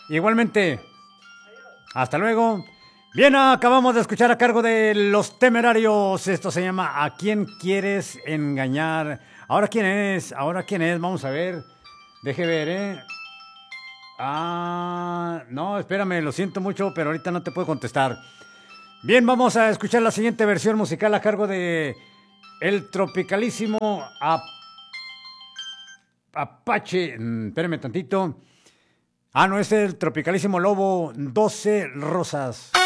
Igualmente, hasta luego. Bien, acabamos de escuchar a cargo de Los Temerarios. Esto se llama ¿A quién quieres engañar? Ahora quién es, vamos a ver. Deje ver, no, espérame, lo siento mucho, pero ahorita no te puedo contestar. Bien, vamos a escuchar la siguiente versión musical a cargo de el tropicalísimo Apache. Espérame tantito. No, es el tropicalísimo Lobo 12 Rosas.